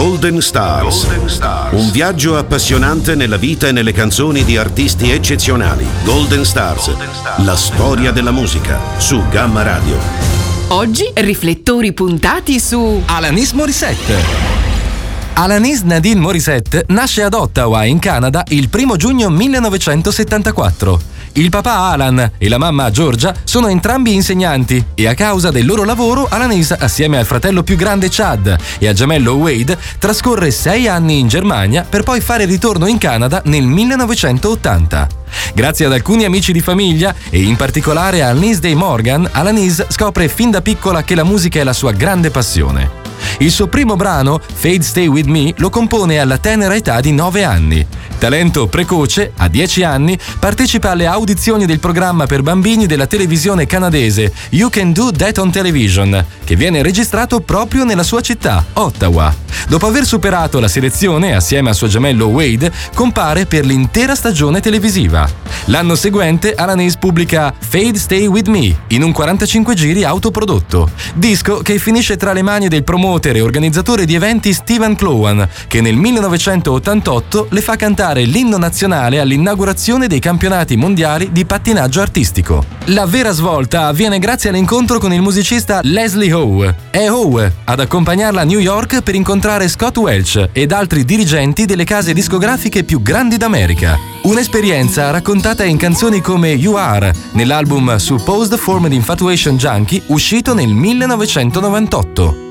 Golden Stars. Un viaggio appassionante nella vita e nelle canzoni di artisti eccezionali. Golden Stars. La storia della musica su Gamma Radio. Oggi riflettori puntati su Alanis Morissette. Alanis Nadine Morissette nasce ad Ottawa, in Canada, il 1 giugno 1974. Il papà Alan e la mamma Georgia sono entrambi insegnanti e a causa del loro lavoro Alanis, assieme al fratello più grande Chad e al gemello Wade, trascorre 6 anni in Germania per poi fare ritorno in Canada nel 1980. Grazie ad alcuni amici di famiglia e in particolare a Lindsay Day Morgan, Alanis scopre fin da piccola che la musica è la sua grande passione. Il suo primo brano, Fade Stay With Me, lo compone alla tenera età di 9 anni. Talento precoce, a 10 anni, partecipa alle audizioni del programma per bambini della televisione canadese You Can Do That on Television, che viene registrato proprio nella sua città, Ottawa. Dopo aver superato la selezione, assieme al suo gemello Wade, compare per l'intera stagione televisiva. L'anno seguente Alanis pubblica Fade Stay With Me in un 45 giri autoprodotto, disco che finisce tra le mani del promoter e organizzatore di eventi Stephen Clowan, che nel 1988 le fa cantare l'inno nazionale all'inaugurazione dei campionati mondiali di pattinaggio artistico. La vera svolta avviene grazie all'incontro con il musicista Leslie Howe. È Howe ad accompagnarla a New York per incontrare Scott Welch ed altri dirigenti delle case discografiche più grandi d'America. Un'esperienza raccontata in canzoni come You Are, nell'album Supposed Formed Infatuation Junkie, uscito nel 1998.